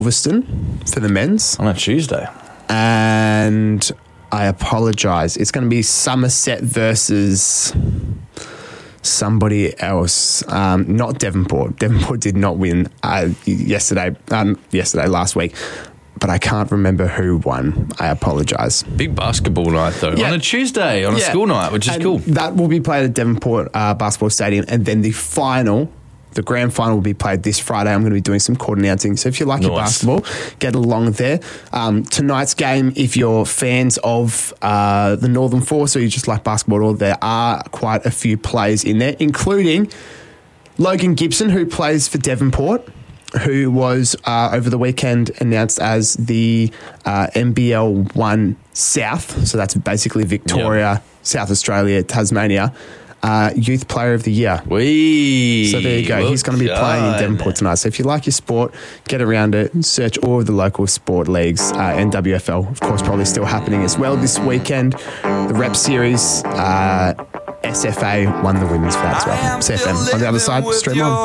Galveston for the men's. On a Tuesday. And I apologise. It's going to be Somerset versus somebody else. Not Devonport. Devonport did not win last week. But I can't remember who won. I apologise. Big basketball night, though. Yeah. On a Tuesday, on a school night, which is cool. That will be played at Devonport Basketball Stadium. And then the grand final will be played this Friday. I'm going to be doing some court announcing. So if you like your basketball, get along there. Tonight's game, if you're fans of the Northern Force or you just like basketball, there are quite a few players in there, including Logan Gibson, who plays for Devonport, who was over the weekend announced as the NBL 1 South. So that's basically Victoria, South Australia, Tasmania. Youth Player of the Year. So there you go. He's going to be playing in Devonport tonight. So if you like your sport, get around it and search all of the local sport leagues. NWFL, of course, probably still happening as well this weekend. The Rep Series, SFA won the women's for that as well. CFM on the other side, stream on.